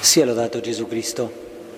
Sia lodato Gesù Cristo.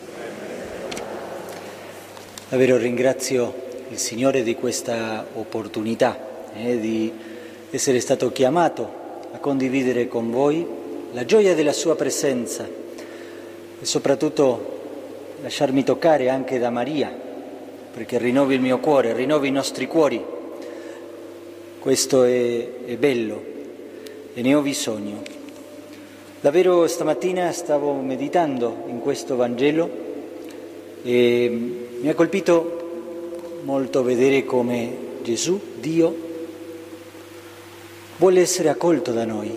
Davvero ringrazio il Signore di questa opportunità di essere stato chiamato a condividere con voi la gioia della Sua presenza e soprattutto lasciarmi toccare anche da Maria, perché rinnovi il mio cuore, rinnovi i nostri cuori. Questo è bello e ne ho bisogno. Davvero stamattina stavo meditando in questo Vangelo e mi ha colpito molto vedere come Gesù, Dio, vuole essere accolto da noi.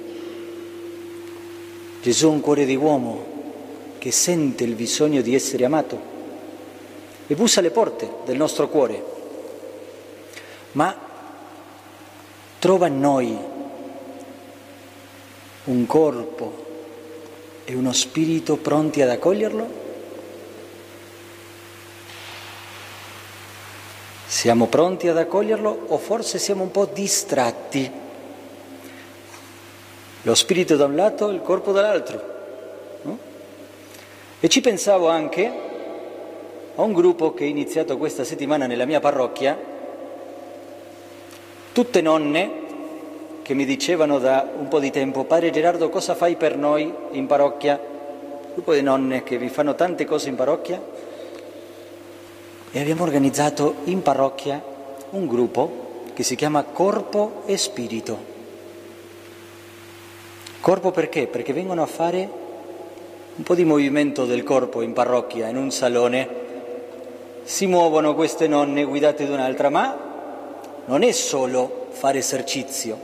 Gesù ha un cuore di uomo che sente il bisogno di essere amato e bussa alle porte del nostro cuore, ma trova in noi un corpo e uno spirito pronti ad accoglierlo? Siamo pronti ad accoglierlo o forse siamo un po' distratti? Lo spirito da un lato e il corpo dall'altro, no? E ci pensavo anche a un gruppo che è iniziato questa settimana nella mia parrocchia, tutte nonne che mi dicevano da un po' di tempo: Padre Gerardo, cosa fai per noi in parrocchia? Un gruppo di nonne che vi fanno tante cose in parrocchia, e abbiamo organizzato in parrocchia un gruppo che si chiama Corpo e Spirito. Corpo perché? Perché vengono a fare un po' di movimento del corpo in parrocchia, in un salone, si muovono queste nonne guidate da un'altra, ma non è solo fare esercizio.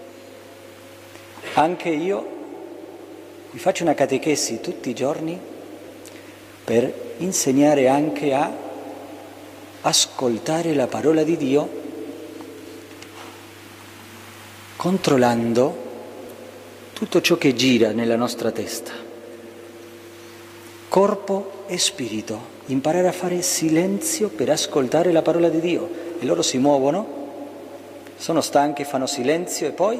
Anche io vi faccio una catechesi tutti i giorni per insegnare anche a ascoltare la parola di Dio, controllando tutto ciò che gira nella nostra testa. Corpo e spirito, imparare a fare silenzio per ascoltare la parola di Dio. E loro si muovono, sono stanchi, fanno silenzio e poi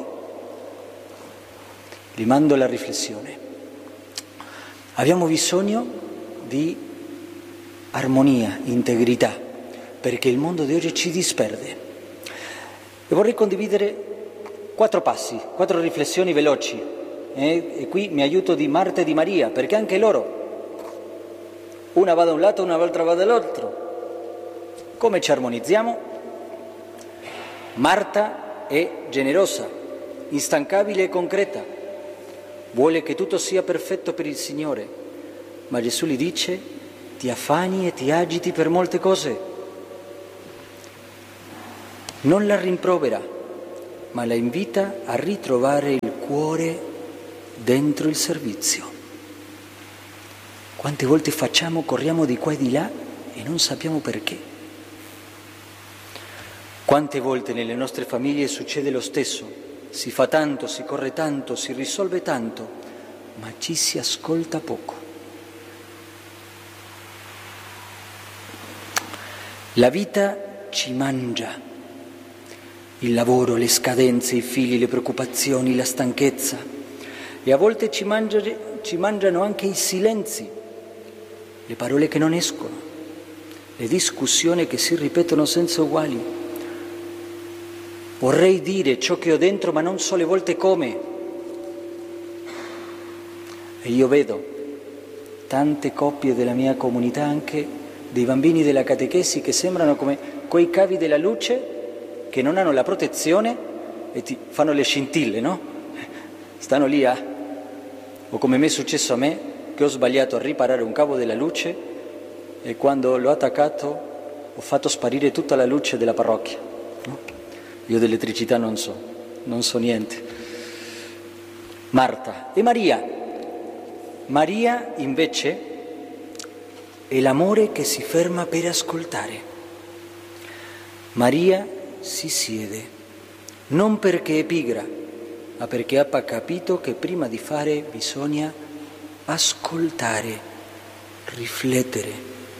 li mando alla riflessione. Abbiamo bisogno di armonia, integrità, perché il mondo di oggi ci disperde. E vorrei condividere 4 passi, 4 riflessioni veloci. E qui mi aiuto di Marta e di Maria, perché anche loro, una va da un lato, un'altra va dall'altro. Come ci armonizziamo? Marta è generosa, instancabile e concreta. Vuole che tutto sia perfetto per il Signore, ma Gesù gli dice: ti affani e ti agiti per molte cose. Non la rimprovera, ma la invita a ritrovare il cuore dentro il servizio. Quante volte corriamo di qua e di là e non sappiamo perché. Quante volte nelle nostre famiglie succede lo stesso. Si fa tanto, si corre tanto, si risolve tanto, ma ci si ascolta poco. La vita ci mangia, il lavoro, le scadenze, i figli, le preoccupazioni, la stanchezza, e a volte ci mangiano anche i silenzi, le parole che non escono, le discussioni che si ripetono senza uguali. Vorrei dire ciò che ho dentro, ma non so le volte come. E io vedo tante coppie della mia comunità, anche dei bambini della catechesi, che sembrano come quei cavi della luce che non hanno la protezione e ti fanno le scintille, no? Stanno lì o come mi è successo a me, che ho sbagliato a riparare un cavo della luce e quando l'ho attaccato ho fatto sparire tutta la luce della parrocchia, no? Io dell'elettricità non so niente. Marta e Maria. Maria invece è l'amore che si ferma per ascoltare. Maria si siede, non perché è pigra, ma perché ha capito che prima di fare bisogna ascoltare, riflettere.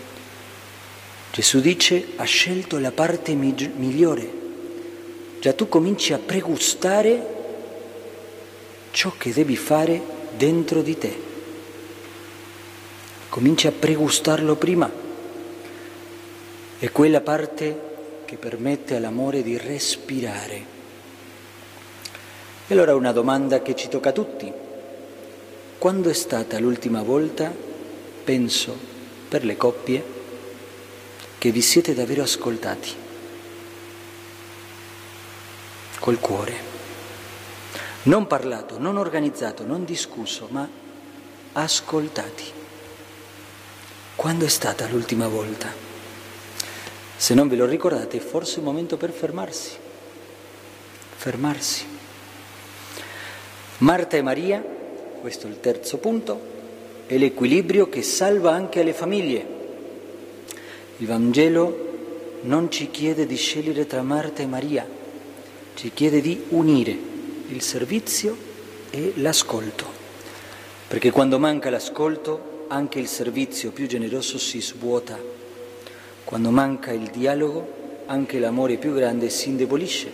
Gesù dice: ha scelto la parte migliore. Già tu cominci a pregustare ciò che devi fare dentro di te. comincia a pregustarlo prima. È quella parte che permette all'amore di respirare. E allora una domanda che ci tocca a tutti. Quando è stata l'ultima volta, penso, per le coppie, che vi siete davvero ascoltati? Col cuore. Non parlato, non organizzato, non discusso, ma ascoltati. Quando è stata l'ultima volta? Se non ve lo ricordate, forse è un momento per fermarsi. Fermarsi. Marta e Maria, questo è il terzo punto, è l'equilibrio che salva anche le famiglie. Il Vangelo non ci chiede di scegliere tra Marta e Maria, ci chiede di unire il servizio e l'ascolto, perché quando manca l'ascolto anche il servizio più generoso si svuota. Quando manca il dialogo, anche l'amore più grande si indebolisce.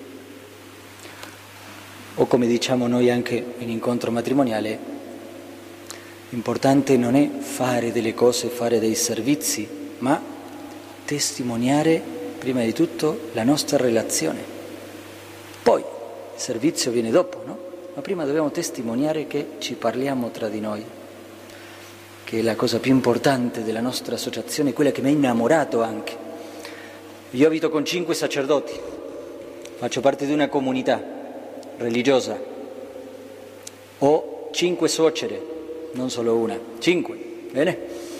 O come diciamo noi anche in incontro matrimoniale, l'importante non è fare delle cose, fare dei servizi, ma testimoniare prima di tutto la nostra relazione. Poi il servizio viene dopo, no? Ma prima dobbiamo testimoniare che ci parliamo tra di noi, che è la cosa più importante della nostra associazione, quella che mi ha innamorato anche. Io abito con 5 sacerdoti, faccio parte di una comunità religiosa, ho 5 suocere, non solo una, 5, bene?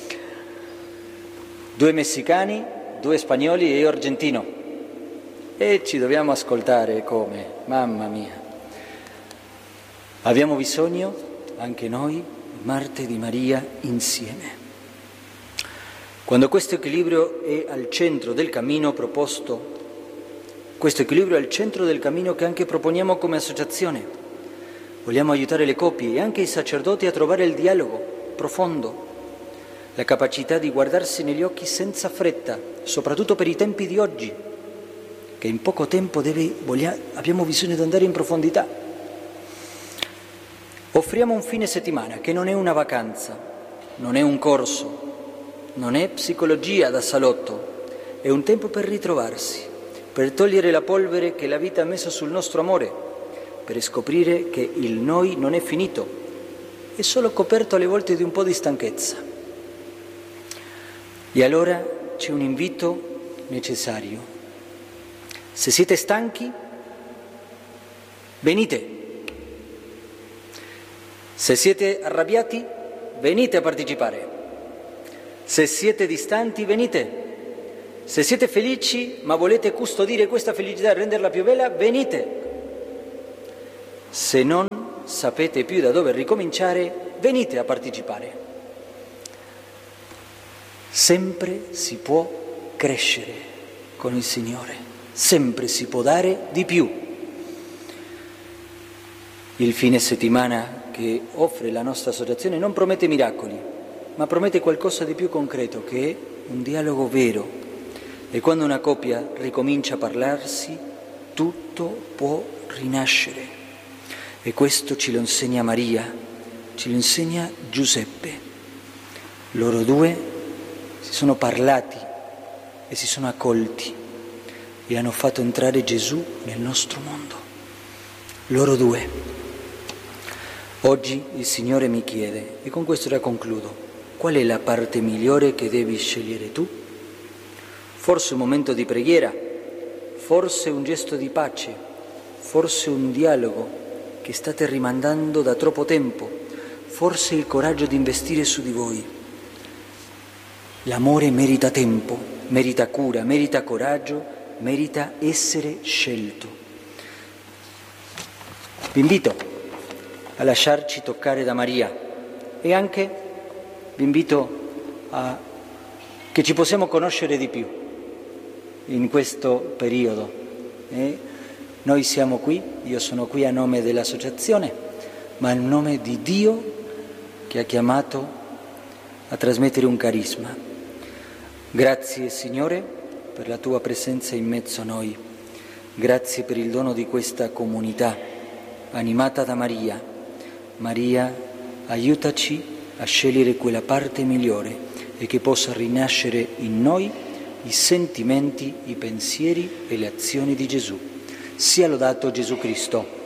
2 messicani, 2 spagnoli e io argentino. E ci dobbiamo ascoltare come, mamma mia. Abbiamo bisogno, anche noi, Marta e di Maria insieme. Quando questo equilibrio è al centro del cammino proposto, questo equilibrio è al centro del cammino che anche proponiamo come associazione. Vogliamo aiutare le coppie e anche i sacerdoti a trovare il dialogo profondo, la capacità di guardarsi negli occhi senza fretta, soprattutto per i tempi di oggi, che in poco tempo abbiamo bisogno di andare in profondità. Offriamo un fine settimana che non è una vacanza, non è un corso, non è psicologia da salotto, è un tempo per ritrovarsi, per togliere la polvere che la vita ha messo sul nostro amore, per scoprire che il noi non è finito, è solo coperto alle volte di un po' di stanchezza. E allora c'è un invito necessario. Se siete stanchi, venite. Se siete arrabbiati, venite a partecipare. Se siete distanti, venite. Se siete felici, ma volete custodire questa felicità e renderla più bella, venite. Se non sapete più da dove ricominciare, venite a partecipare. Sempre si può crescere con il Signore, sempre si può dare di più. Il fine settimana che offre la nostra associazione non promette miracoli, ma promette qualcosa di più concreto, che è un dialogo vero. E quando una coppia ricomincia a parlarsi, tutto può rinascere. E questo ce lo insegna Maria, ce lo insegna Giuseppe. Loro due si sono parlati e si sono accolti e hanno fatto entrare Gesù nel nostro mondo. Loro due. Oggi il Signore mi chiede, e con questo ora concludo, qual è la parte migliore che devi scegliere tu? Forse un momento di preghiera, forse un gesto di pace, forse un dialogo che state rimandando da troppo tempo, forse il coraggio di investire su di voi. L'amore merita tempo, merita cura, merita coraggio, merita essere scelto. Vi invito a lasciarci toccare da Maria e anche vi invito a che ci possiamo conoscere di più in questo periodo. Noi siamo qui, io sono qui a nome dell'associazione, ma in nome di Dio che ha chiamato a trasmettere un carisma. Grazie Signore per la tua presenza in mezzo a noi, grazie per il dono di questa comunità animata da Maria. Maria, aiutaci a scegliere quella parte migliore e che possa rinascere in noi i sentimenti, i pensieri e le azioni di Gesù. Sia lodato Gesù Cristo.